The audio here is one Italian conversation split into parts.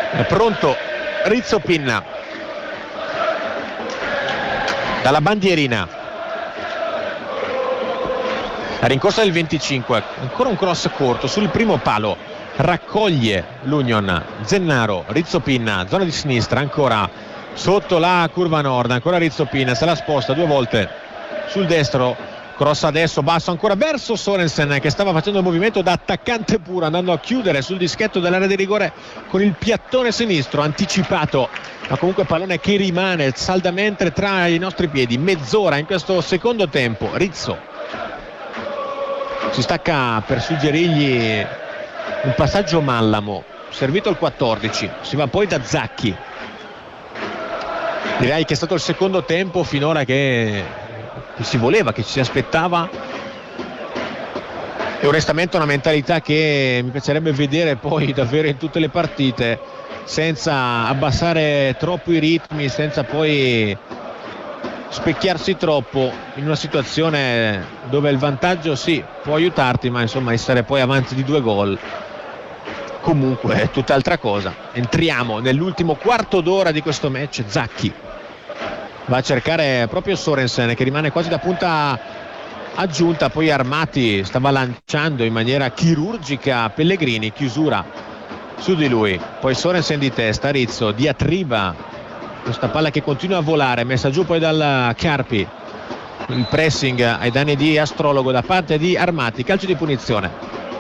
È pronto Rizzo Pinna dalla bandierina. La rincorsa del 25, ancora un cross corto sul primo palo, raccoglie l'Union, Zennaro, Rizzo Pinna, zona di sinistra, ancora sotto la curva nord, ancora Rizzo Pinna, se la sposta 2 volte sul destro, cross adesso basso ancora verso Sorensen, che stava facendo il movimento da attaccante puro, andando a chiudere sul dischetto dell'area di rigore con il piattone sinistro anticipato, ma comunque pallone che rimane saldamente tra i nostri piedi. Mezz'ora in questo secondo tempo. Rizzo si stacca per suggerirgli un passaggio Mallamo, servito il 14, si va poi da Zacchi. Direi che è stato il secondo tempo finora che si voleva, che ci si aspettava, e onestamente una mentalità che mi piacerebbe vedere poi davvero in tutte le partite, senza abbassare troppo i ritmi, senza poi specchiarsi troppo in una situazione dove il vantaggio sì può aiutarti, ma insomma essere poi avanti di 2 gol comunque è tutt'altra cosa. Entriamo nell'ultimo quarto d'ora di questo match. Zacchi va a cercare proprio Sorensen, che rimane quasi da punta aggiunta, poi Armati stava lanciando in maniera chirurgica Pellegrini, chiusura su di lui, poi Sorensen di testa, Rizzo, diatriba questa palla che continua a volare, messa giù poi dal Carpi, il pressing ai danni di Astrologo da parte di Armati, calcio di punizione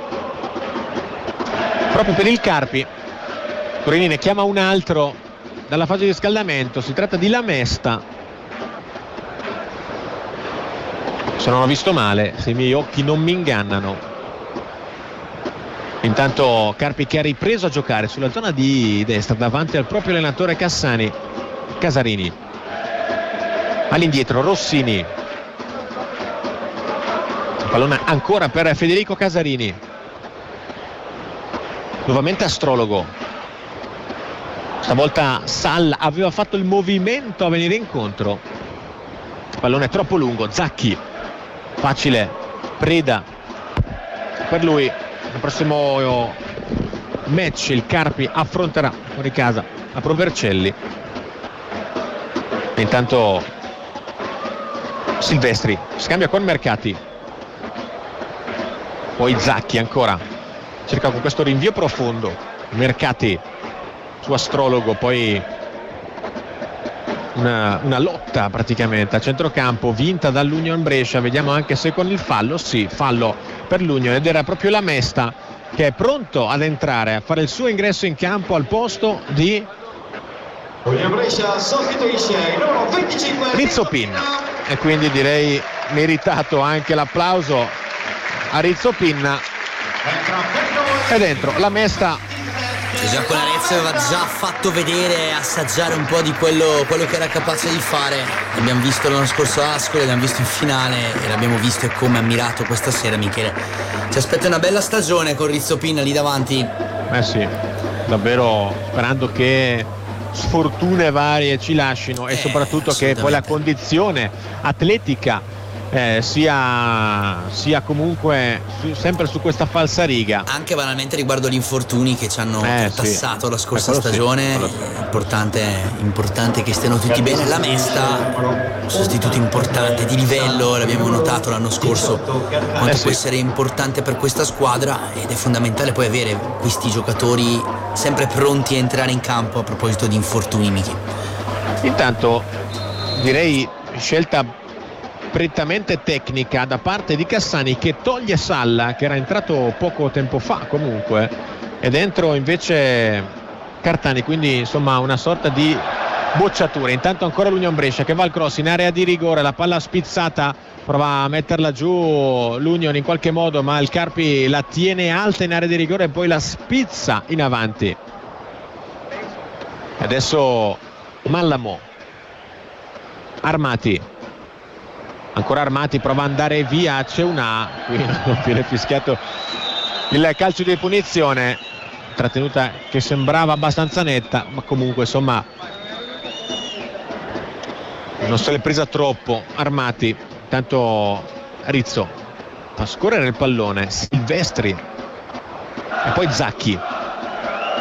proprio per il Carpi. Torini ne chiama un altro dalla fase di riscaldamento, si tratta di Lamesta. Se non ho visto male, se i miei occhi non mi ingannano. Intanto Carpi che ha ripreso a giocare sulla zona di destra davanti al proprio allenatore Casarini. All'indietro Rossini, pallone ancora per Federico Casarini, nuovamente Astrologo, stavolta Salla aveva fatto il movimento a venire incontro, pallone troppo lungo, Zacchi, facile Preda per lui. Nel prossimo match il Carpi affronterà fuori casa a Provercelli. Intanto Silvestri scambia con Mercati, poi Zacchi ancora cerca con questo rinvio profondo, Mercati su Astrologo, poi una lotta praticamente a centrocampo vinta dall'Union Brescia. Vediamo anche se con il fallo, sì, fallo per l'Union, ed era proprio Lamesta che è pronto ad entrare a fare il suo ingresso in campo al posto di Rizzo Pinna, e quindi direi meritato anche l'applauso a Rizzo Pinna. E dentro Lamesta, Giacomo Arezzo aveva già fatto vedere, assaggiare un po' di quello che era capace di fare. L'abbiamo visto l'anno scorso a Ascoli, l'abbiamo visto in finale e l'abbiamo visto e come ammirato questa sera. Michele, ci aspetta una bella stagione con Rizzo Pinna lì davanti. Sì, davvero sperando che sfortune varie ci lascino, e soprattutto che poi la condizione atletica sia comunque sempre su questa falsariga, anche banalmente riguardo gli infortuni che ci hanno tassato la scorsa stagione. Importante che stiano tutti bene. Lamesta, sostituto importante di livello, l'abbiamo notato l'anno scorso quanto può essere importante per questa squadra, ed è fondamentale poi avere questi giocatori sempre pronti a entrare in campo. A proposito di infortuni, Michi, intanto direi scelta prettamente tecnica da parte di Cassani, che toglie Salla, che era entrato poco tempo fa comunque, e dentro invece Cartani, quindi insomma una sorta di bocciatura. Intanto ancora l'Union Brescia che va al cross in area di rigore, la palla spizzata, prova a metterla giù l'Union in qualche modo, ma il Carpi la tiene alta in area di rigore e poi la spizza in avanti. Adesso Mallamo, Armati, ancora Armati, prova ad andare via, c'è qui non viene fischiato il calcio di punizione, trattenuta che sembrava abbastanza netta, ma comunque insomma non se l'è presa troppo Armati. Tanto Rizzo fa scorrere il pallone, Silvestri e poi Zacchi,